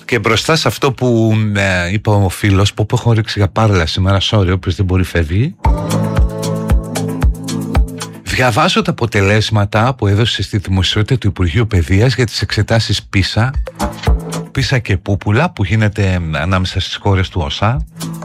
Και μπροστά σε αυτό που είπε ο φίλος, που έχω ρίξει για πάρλα σήμερα, sorry, όποιος δεν μπορεί φεύγει. Διαβάζω τα αποτελέσματα που έδωσε στη δημοσιότητα του Υπουργείου Παιδείας για τις εξετάσεις PISA και Πούπουλα που γίνεται ανάμεσα στις χώρες του ΟΣΑ.